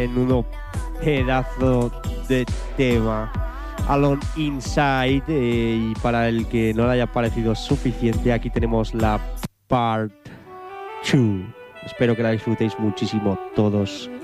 menudo pedazo de tema. Alone Inside, y para el que no le haya parecido suficiente, aquí tenemos la Part 2. Espero que la disfrutéis muchísimo todos